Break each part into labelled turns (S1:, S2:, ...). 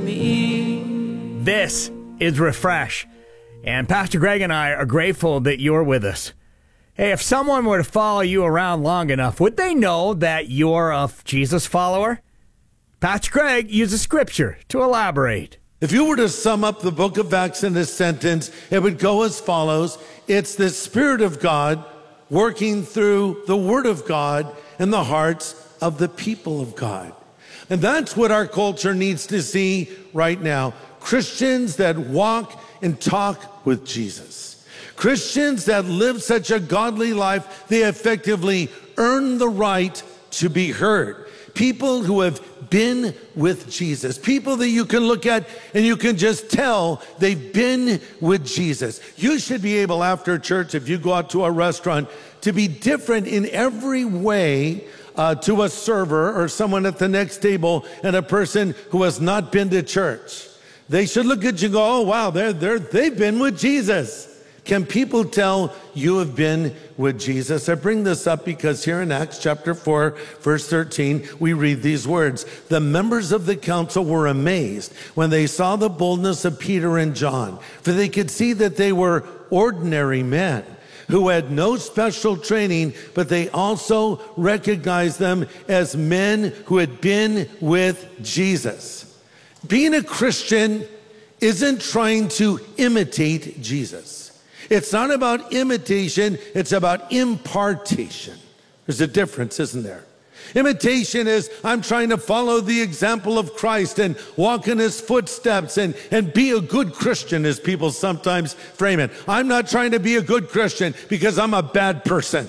S1: me.
S2: This is Refresh, and Pastor Greg and I are grateful that you're with us. Hey, if someone were to follow you around long enough, would they know that you're a Jesus follower? Pastor Greg uses scripture to elaborate.
S3: If you were to sum up the book of Acts in a sentence, it would go as follows. It's the Spirit of God working through the Word of God in the hearts of the people of God. And that's what our culture needs to see right now. Christians that walk and talk with Jesus. Christians that live such a godly life, they effectively earn the right to be heard. People who have been with Jesus. People that you can look at and you can just tell they've been with Jesus. You should be able, after church, if you go out to a restaurant, to be different in every way to a server or someone at the next table and a person who has not been to church. They should look at you and go, oh, wow, they've been with Jesus. Can people tell you have been with Jesus? I bring this up because here in Acts chapter 4, verse 13, we read these words. The members of the council were amazed when they saw the boldness of Peter and John, for they could see that they were ordinary men who had no special training, but they also recognized them as men who had been with Jesus. Being a Christian isn't trying to imitate Jesus. It's not about imitation, it's about impartation. There's a difference, isn't there? Imitation is, I'm trying to follow the example of Christ and walk in his footsteps and be a good Christian, as people sometimes frame it. I'm not trying to be a good Christian because I'm a bad person.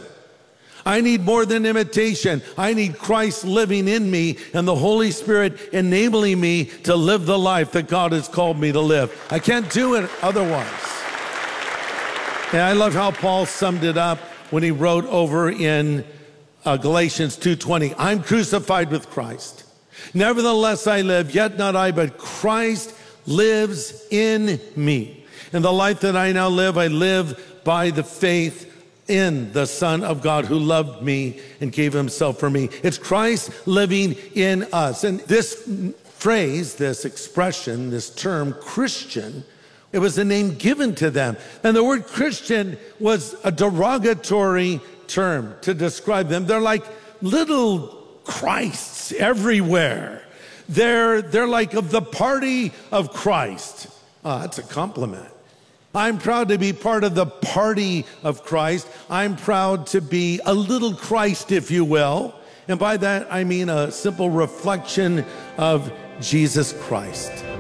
S3: I need more than imitation. I need Christ living in me and the Holy Spirit enabling me to live the life that God has called me to live. I can't do it otherwise. And I love how Paul summed it up when he wrote over in Galatians 2:20, I'm crucified with Christ. Nevertheless I live, yet not I, but Christ lives in me. And the life that I now live, I live by the faith in the Son of God who loved me and gave himself for me. It's Christ living in us. And this phrase, this expression, this term, Christian, it was a name given to them. And the word Christian was a derogatory term to describe them. They're like little Christs everywhere. They're like of the party of Christ. That's a compliment. I'm proud to be part of the party of Christ. I'm proud to be a little Christ, if you will. And by that, I mean a simple reflection of Jesus Christ.